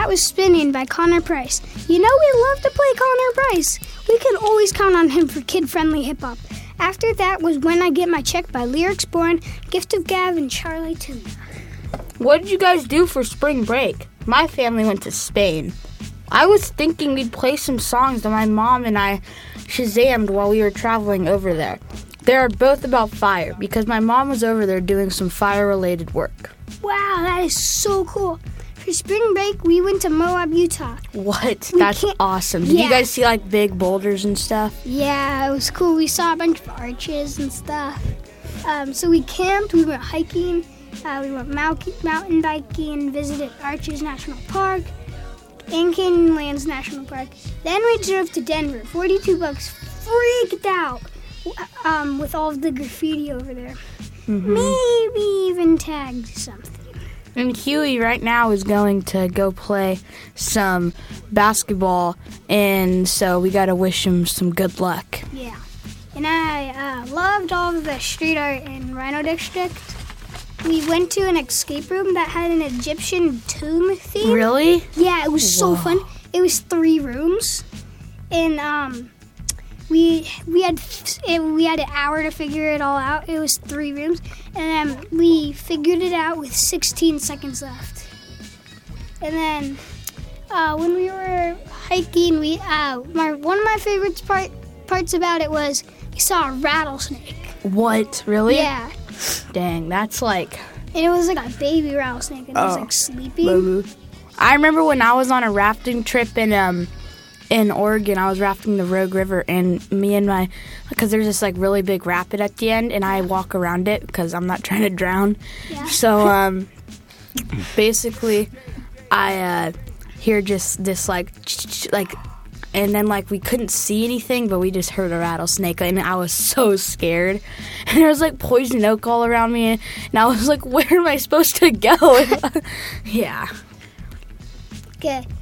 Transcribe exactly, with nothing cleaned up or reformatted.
that was Spinning by Connor Price. You know we love to play Connor Price. We can always count on him for kid-friendly hip-hop. After that was When I Get My Check by Lyrics Born, Gift of Gab, and Charlie Tuna. What did you guys do for spring break? My family went to Spain. I was thinking we'd play some songs that my mom and I Shazammed while we were traveling over there. They are both about fire because my mom was over there doing some fire-related work. Wow, that is so cool. For spring break, we went to Moab, Utah. What? We That's can't- awesome. Did Yeah. you guys see, like, big boulders and stuff? Yeah, it was cool. We saw a bunch of arches and stuff. Um, so we camped, we went hiking, uh, we went mou- mountain biking, visited Arches National Park, and Canyonlands National Park. Then we drove to Denver, forty-two bucks, freaked out um, with all of the graffiti over there. Mm-hmm. Maybe even tagged something. And Huey right now is going to go play some basketball, and so we got to wish him some good luck. Yeah. And I uh, loved all of the street art in Rhino District. We went to an escape room that had an Egyptian tomb theme. Really? Yeah, it was so Whoa. fun. It was three rooms, and um, we we had it, we had an hour to figure it all out. It was three rooms, and um, we figured it out with sixteen seconds left. And then uh, when we were hiking, we uh, my one of my favorite part parts about it was we saw a rattlesnake. What? Really? Yeah, Dang, that's like... and it was like a baby rattlesnake, and it was Oh. like sleeping. I remember when I was on a rafting trip in um in Oregon. I was rafting the Rogue River, and me and my, because there's this like really big rapid at the end, and I walk around it because I'm not trying to drown. Yeah. So um, basically, I uh, hear just this like like, and then like we couldn't see anything, but we just heard a rattlesnake, and I was so scared. And there was like poison oak all around me, and I was like, where am I supposed to go? Yeah. Okay,